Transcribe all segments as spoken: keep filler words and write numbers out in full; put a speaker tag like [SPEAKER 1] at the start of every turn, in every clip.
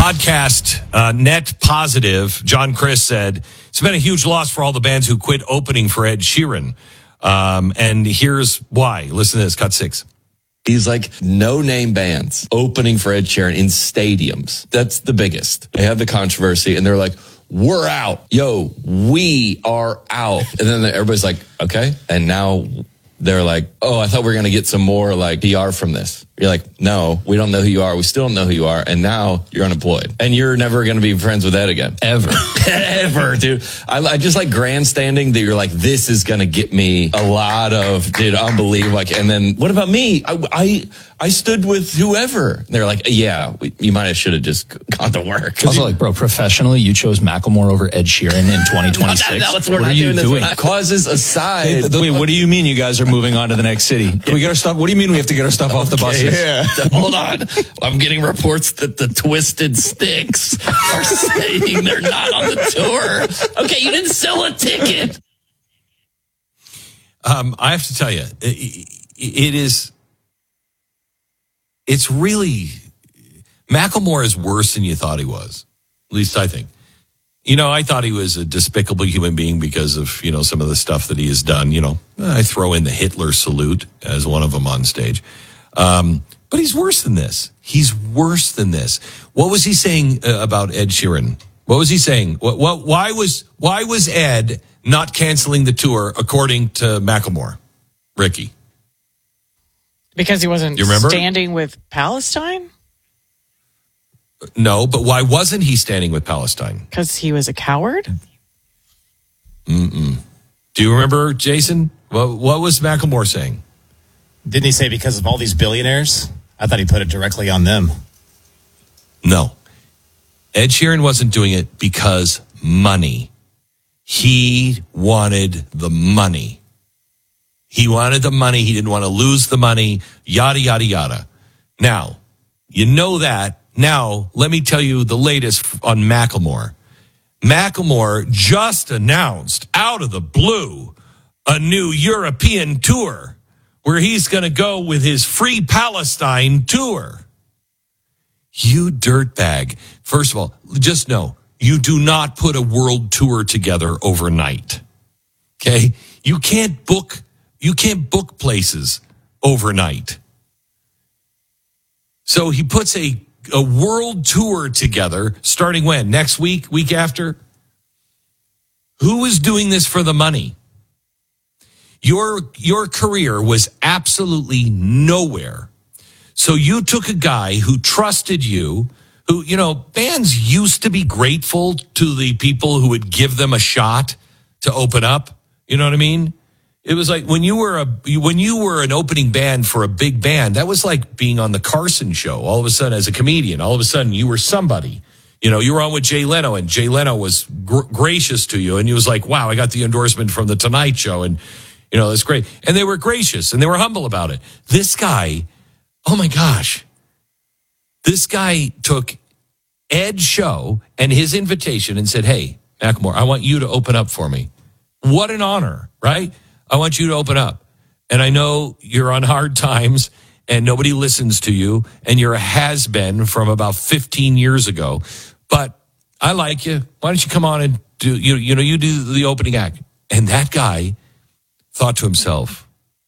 [SPEAKER 1] podcast, uh, Net Positive, John Chris said, it's been a huge loss for all the bands who quit opening for Ed Sheeran. Um, and here's why. Listen to this, cut six.
[SPEAKER 2] These like no-name bands opening for Ed Sheeran in stadiums. That's the biggest. They have the controversy and they're like, we're out. Yo, we are out. And then everybody's like, okay. And now they're like, oh, I thought we were going to get some more like P R from this. You're like, no, we don't know who you are. We still don't know who you are. And now you're unemployed. And you're never going to be friends with Ed again. Ever. Ever, dude. I, I just like grandstanding that you're like, this is going to get me a lot of, dude, unbelievable. Like, and then what about me? I, I, I stood with whoever. And they're like, yeah, we, you might have should have just gone to work.
[SPEAKER 3] Also, like, bro, professionally, you chose Macklemore over Ed Sheeran in twenty twenty-six.
[SPEAKER 2] no, no,
[SPEAKER 3] what are you doing? doing?
[SPEAKER 2] Causes aside.
[SPEAKER 3] Hey, the, wait, what do you mean you guys are moving on to the next city? Can we get our stuff? What do you mean we have to get our stuff off the buses?
[SPEAKER 2] Yeah. Hold on. I'm getting reports that the Twisted Sticks are saying they're not on the tour. Okay, you didn't sell a ticket.
[SPEAKER 1] Um, I have to tell you, it, it is, it's really, Macklemore is worse than you thought he was. At least I think. You know, I thought he was a despicable human being because of, you know, some of the stuff that he has done. You know, I throw in the Hitler salute as one of them on stage. Um, but he's worse than this. He's worse than this. What was he saying uh, about Ed Sheeran? What was he saying? What, what, why was, why was Ed not canceling the tour according to Macklemore? Ricky.
[SPEAKER 4] Because he wasn't
[SPEAKER 1] you remember?
[SPEAKER 4] standing with Palestine?
[SPEAKER 1] No, but why wasn't he standing with Palestine?
[SPEAKER 4] Because he was a coward?
[SPEAKER 1] Mm-mm. Do you remember, Jason? What, what was Macklemore saying?
[SPEAKER 5] Didn't he say because of all these billionaires? I thought he put it directly on them.
[SPEAKER 1] No. Ed Sheeran wasn't doing it because money. He wanted the money. He wanted the money. He didn't want to lose the money, yada, yada, yada. Now, you know that. Now, let me tell you the latest on Macklemore. Macklemore just announced out of the blue a new European tour where he's going to go with his Free Palestine tour. You dirtbag. First of all, just know, you do not put a world tour together overnight. Okay? You can't book, you can't book places overnight. So he puts a, a world tour together starting when? Next week? Week after? Who is doing this for the money? Your, your career was absolutely nowhere. So you took a guy who trusted you, who, you know, bands used to be grateful to the people who would give them a shot to open up. You know what I mean? It was like when you were a, when you were an opening band for a big band, that was like being on the Carson show. All of a sudden, as a comedian, all of a sudden you were somebody. You know, you were on with Jay Leno, and Jay Leno was gr- gracious to you. And you was like, wow, I got the endorsement from the Tonight Show. And, you know, that's great. And they were gracious and they were humble about it. This guy, oh my gosh, this guy took Ed's show and his invitation and said, hey, Macklemore, I want you to open up for me. What an honor, right? I want you to open up. And I know you're on hard times and nobody listens to you and you're a has-been from about fifteen years ago, but I like you. Why don't you come on and do, you, you know, you do the opening act. And that guy thought to himself,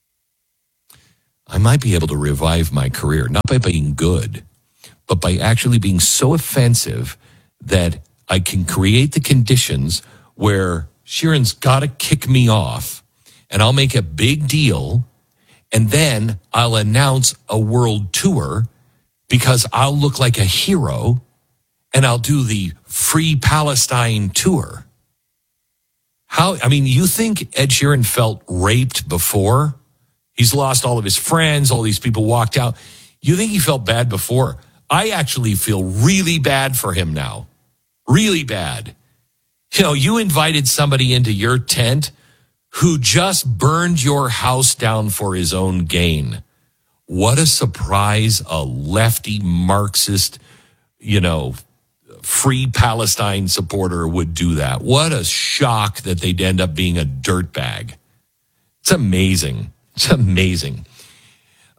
[SPEAKER 1] I might be able to revive my career, not by being good, but by actually being so offensive that I can create the conditions where Sheeran's got to kick me off and I'll make a big deal and then I'll announce a world tour because I'll look like a hero and I'll do the Free Palestine tour. How, I mean, you think Ed Sheeran felt raped before? He's lost all of his friends. All these people walked out. You think he felt bad before? I actually feel really bad for him now. Really bad. You know, you invited somebody into your tent who just burned your house down for his own gain. What a surprise a lefty Marxist, you know, Free Palestine supporter would do that. What a shock that they'd end up being a dirtbag. It's amazing. It's amazing.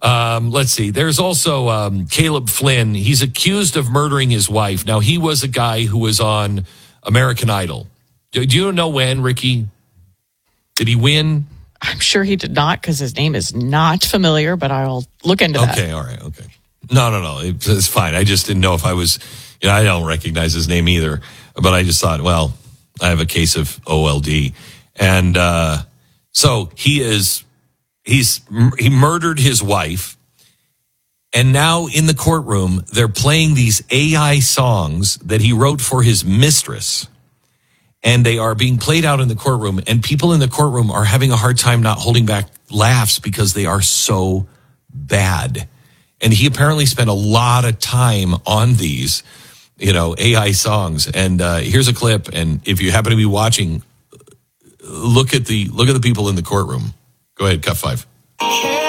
[SPEAKER 1] Um, let's see. There's also um, Caleb Flynn. He's accused of murdering his wife. Now, he was a guy who was on American Idol. Do, do you know when, Ricky? Did he win?
[SPEAKER 4] I'm sure he did not because his name is not familiar, but I'll look into that.
[SPEAKER 1] Okay, all right, okay. No, no, no. It, it's fine. I just didn't know if I was, you know, I don't recognize his name either. But I just thought, well, I have a case of O L D. And uh, so he is, he's, he murdered his wife. And now in the courtroom, they're playing these A I songs that he wrote for his mistress. And they are being played out in the courtroom. And people in the courtroom are having a hard time not holding back laughs because they are so bad. And he apparently spent a lot of time on these, you know, A I songs. And uh, here's a clip. And if you happen to be watching, look at the look at the people in the courtroom. Go ahead, cut five.